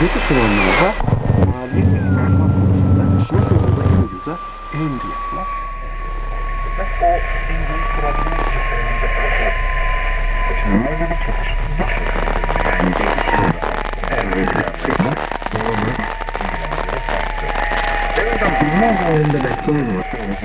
Ücret oturanlarda maliyet ve finansman konusunda nasıl ulaşıyoruz'a en duyarlar? Ve o en büyük problemi çözümünde olarak kaçınılmaz bir çatışmacı şekilde yani bir işin elbette doğru ilgilenmeleri farklı. En azından bilmem üzerinde bekliyoruz.